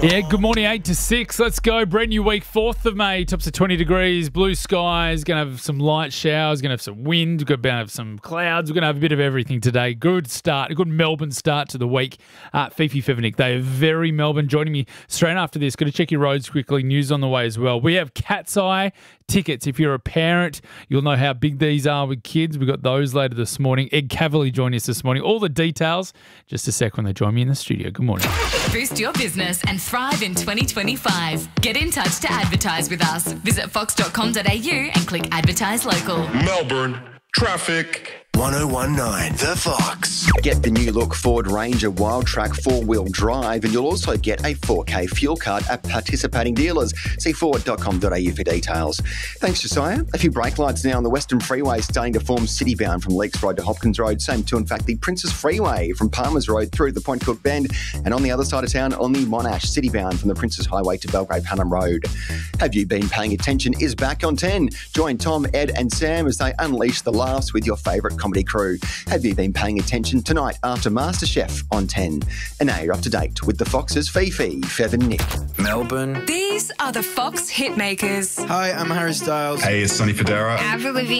Yeah, good morning, 8 to 6. Let's go. Brand new week, 4th of May. Tops of 20 degrees, blue skies. Going to have some light showers. Going to have some wind. We're going to have some clouds. We're going to have a bit of everything today. Good start. A good Melbourne start to the week. Fifi Fevenik, they are very Melbourne. Joining me straight after this. Got to check your roads quickly. News on the way as well. We have Cat's Eye tickets. If you're a parent, you'll know how big these are with kids. We've got those later this morning. Ed Cavalier joining us this morning. All the details just a sec when they join me in the studio. Good morning. Boost your business and thrive in 2025. Get in touch to advertise with us. Visit fox.com.au and click Advertise Local. Melbourne traffic. 1019 The Fox. Get the new look Ford Ranger Wildtrak 4-wheel drive, and you'll also get a 4K fuel card at participating dealers. See ford.com.au for details. Thanks, Josiah. A few brake lights now on the Western Freeway starting to form city-bound from Leakes Road to Hopkins Road. Same too, in fact, the Princes Freeway from Palmers Road through the Point Cook Bend, and on the other side of town on the Monash, city-bound from the Princes Highway to Belgrave Hannam Road. Have You Been Paying Attention is back on 10. Join Tom, Ed and Sam as they unleash the laughs with your favourite comedy crew. Have you been paying attention tonight after MasterChef on 10? And now you're up to date with the Fox's Fifi, Fev and Nick. Melbourne. These are the Fox Hitmakers. Hi, I'm Harry Styles. Hey, it's Sonny Fodera. Avril Lavigne.